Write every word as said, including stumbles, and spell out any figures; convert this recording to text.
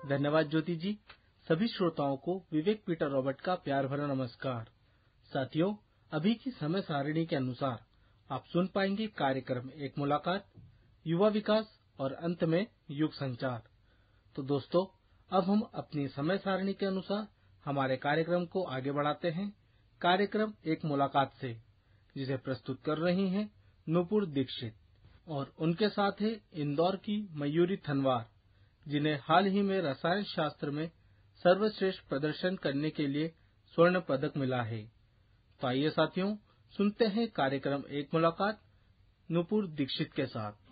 धन्यवाद ज्योति जी। सभी श्रोताओं को विवेक पीटर रॉबर्ट का प्यार भरा नमस्कार। साथियों, अभी की समय सारिणी के अनुसार आप सुन पाएंगे कार्यक्रम एक मुलाकात, युवा विकास और अंत में युग संचार। तो दोस्तों, अब हम अपनी समय सारिणी के अनुसार हमारे कार्यक्रम को आगे बढ़ाते हैं कार्यक्रम एक मुलाकात से, जिसे प्रस्तुत कर रही हैं नूपुर दीक्षित और उनके साथ है इंदौर की मयूरी थनवार, जिन्हें हाल ही में रसायन शास्त्र में सर्वश्रेष्ठ प्रदर्शन करने के लिए स्वर्ण पदक मिला है। तो आइए साथियों, सुनते हैं कार्यक्रम एक मुलाकात नूपुर दीक्षित के साथ।